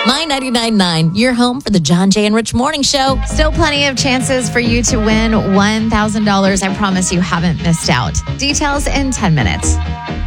My 99.9, your home for the John Jay and Rich Morning Show. Still plenty of chances for you to win $1,000. I promise you haven't missed out. Details in 10 minutes.